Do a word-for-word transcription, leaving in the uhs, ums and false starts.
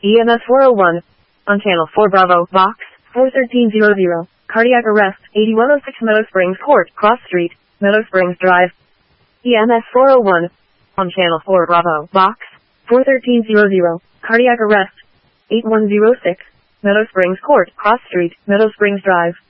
E M S four oh one. On channel four Bravo, box four thirteen hundred. Cardiac arrest, eighty-one oh six Meadow Springs Court, Cross Street, Meadow Springs Drive. E M S four oh one. On channel four Bravo, box four thirteen hundred. Cardiac arrest, eighty-one oh six Meadow Springs Court, Cross Street, Meadow Springs Drive.